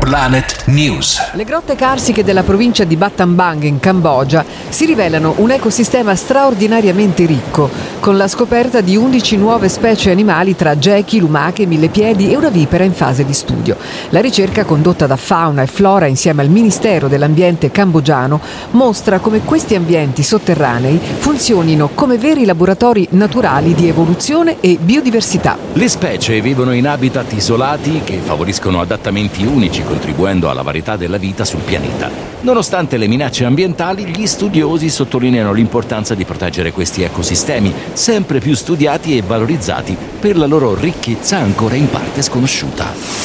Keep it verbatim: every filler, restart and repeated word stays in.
Planet News. Le grotte carsiche della provincia di Battambang in Cambogia si rivelano un ecosistema straordinariamente ricco, con la scoperta di undici nuove specie animali tra gechi, lumache, millepiedi e una vipera in fase di studio. La ricerca condotta da Fauna e Flora insieme al Ministero dell'Ambiente cambogiano mostra come questi ambienti sotterranei funzionino come veri laboratori naturali di evoluzione e biodiversità. Le specie vivono in habitat isolati che favoriscono adattamenti unici, contribuendo alla varietà della vita sul pianeta. Nonostante le minacce ambientali, gli studiosi sottolineano l'importanza di proteggere questi ecosistemi, sempre più studiati e valorizzati per la loro ricchezza ancora in parte sconosciuta.